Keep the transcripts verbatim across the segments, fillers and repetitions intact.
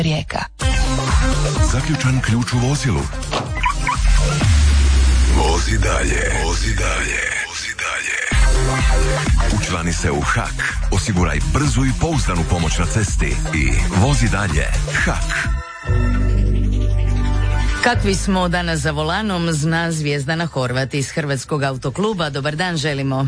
Rijeka. Zaključan ključ u vozilu. Vozi dalje, vozi dalje, vozi dalje. Učlani se u H A K. Osiguraj brzu i pouzdanu pomoć na cesti i vozi dalje. H A K. Kakvi smo danas za volanom, zna Zvijezdana Horvat iz Hrvatskog autokluba. Dobar dan želimo.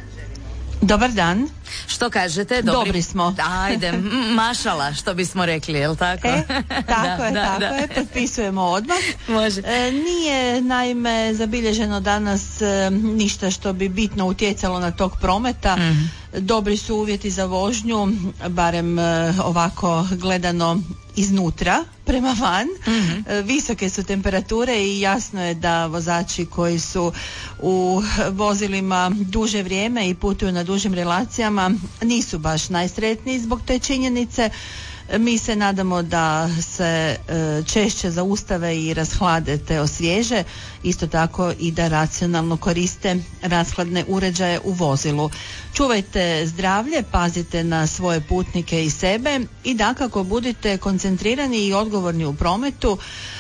Dobar dan. Što kažete? Dobri, Dobri smo. Ajde, mašala, što bismo rekli, jel tako? E, tako da, je, da, tako da. je, potpisujemo odmah. Može. E, nije, naime, zabilježeno danas e, ništa što bi bitno utjecalo na tok prometa. Mm-hmm. Dobri su uvjeti za vožnju, barem e, ovako gledano iznutra prema van. Mm-hmm. E, visoke su temperature i jasno je da vozači koji su u vozilima duže vrijeme i putuju na dužim relacijama nisu baš najsretniji zbog te činjenice. Mi se nadamo da se e, češće zaustave i rashlade te osvježe, isto tako i da racionalno koriste rashladne uređaje u vozilu. Čuvajte zdravlje, pazite na svoje putnike i sebe i dakako budite koncentrirani i odgovorni u prometu,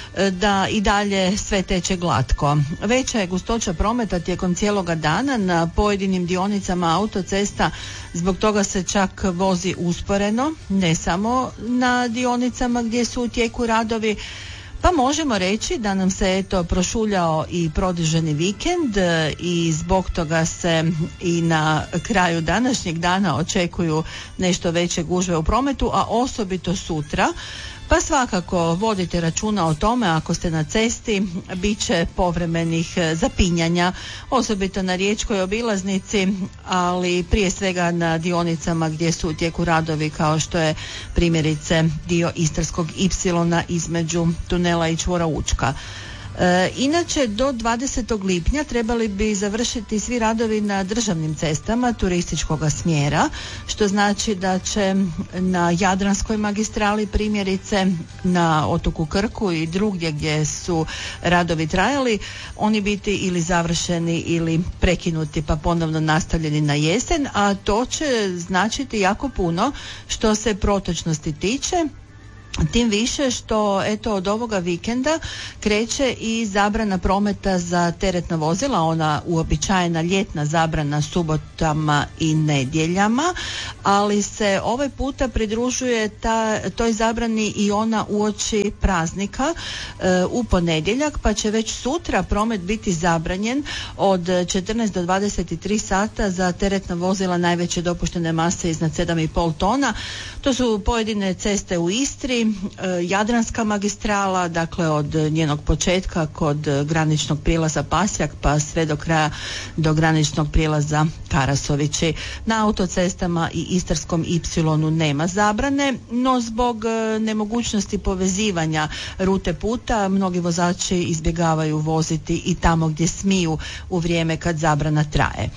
da i dalje sve teče glatko. Veća je gustoća prometa tijekom cijeloga dana na pojedinim dionicama autocesta, zbog toga se čak vozi usporeno, ne samo na dionicama gdje su u tijeku radovi, pa možemo reći da nam se eto prošuljao i produženi vikend i zbog toga se i na kraju današnjeg dana očekuju nešto veće gužve u prometu, a osobito sutra. Pa svakako vodite računa o tome, ako ste na cesti, bit će povremenih zapinjanja, osobito na riječkoj obilaznici, ali prije svega na dionicama gdje su u tijeku radovi, kao što je primjerice dio Istarskog ipsilona između tunela i čvora Učka. E, inače, do dvadesetog lipnja trebali bi završiti svi radovi na državnim cestama turističkog smjera, što znači da će na Jadranskoj magistrali, primjerice na otoku Krku i drugdje gdje su radovi trajali, oni biti ili završeni ili prekinuti pa ponovno nastavljeni na jesen, a to će značiti jako puno što se protočnosti tiče. Tim više što eto od ovoga vikenda kreće i zabrana prometa za teretna vozila, ona uobičajena ljetna zabrana subotama i nedjeljama, ali se ovaj puta pridružuje ta, toj zabrani i ona uoči praznika e, u ponedjeljak, pa će već sutra promet biti zabranjen od četrnaest do dvadeset tri sata za teretna vozila najveće dopuštene mase iznad sedam i pol tona. To su pojedine ceste u Istri, Jadranska magistrala, dakle od njenog početka kod graničnog prijelaza Pasjak pa sve do kraja do graničnog prijelaza Karasovići. Na autocestama i Istarskom ipsilonu nema zabrane, no zbog nemogućnosti povezivanja rute puta mnogi vozači izbjegavaju voziti i tamo gdje smiju u vrijeme kad zabrana traje.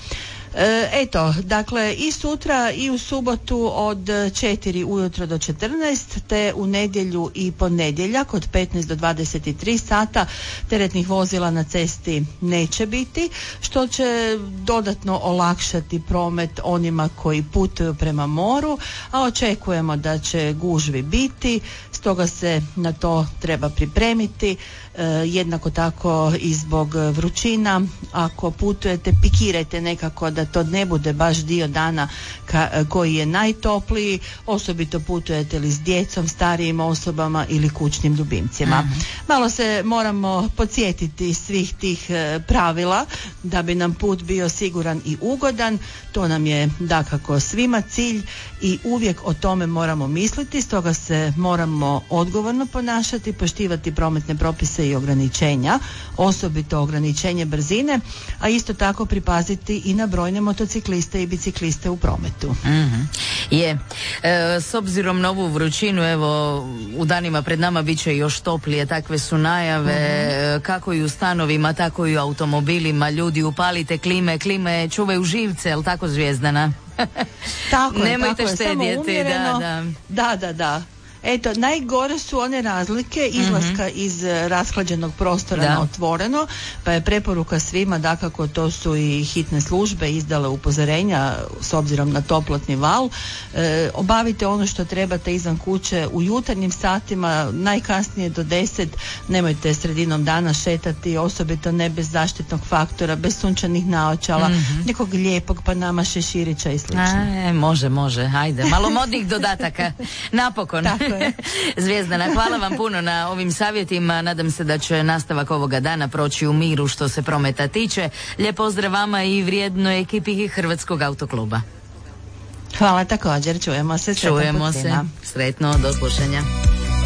Eto, dakle i sutra i u subotu od četiri ujutro do četrnaest, te u nedjelju i ponedjeljak od petnaest do dvadeset tri sata teretnih vozila na cesti neće biti, što će dodatno olakšati promet onima koji putuju prema moru, a očekujemo da će gužvi biti, stoga se na to treba pripremiti. E, jednako tako i zbog vrućina, ako putujete pikirajte nekako da to ne bude baš dio dana ka, koji je najtopliji, osobito putujete li s djecom, starijim osobama ili kućnim ljubimcima. Mm-hmm. Malo se moramo podsjetiti svih tih e, pravila da bi nam put bio siguran i ugodan, to nam je dakako svima cilj i uvijek o tome moramo misliti, stoga se moramo odgovorno ponašati, poštivati prometne propise i ograničenja, osobito ograničenje brzine, a isto tako pripaziti i na brojne motocikliste i bicikliste u prometu. Mm-hmm. Je. E, s obzirom na ovu vrućinu, evo, u danima pred nama bit će još toplije, takve su najave, mm-hmm. kako i u stanovima, tako i u automobilima, ljudi upalite klime, klime čuvaju živce, jel tako Zvijezdana? Tako je, Nemojte tako je, štedjeti, samo umjereno, da, da. Da, da, da. Eto, najgore su one razlike izlaska mm-hmm. iz rashlađenog prostora da. na otvoreno, pa je preporuka svima, dakako to su i hitne službe izdale upozorenja s obzirom na toplotni val. E, obavite ono što trebate izvan kuće u jutarnjim satima, najkasnije do deset, nemojte sredinom dana šetati, osobito ne bez zaštitnog faktora, bez sunčanih naočala, mm-hmm. nekog lijepog Panama šeširića i slično. A, može, može, hajde, malo modnih dodataka, napokon. Tako je. Zvijezdana, hvala vam puno na ovim savjetima, nadam se da će nastavak ovoga dana proći u miru što se prometa tiče. Lijep pozdrav vama i vrijednoj ekipi Hrvatskog autokluba. Hvala također, čujemo se. Čujemo se, sretno, do slušanja.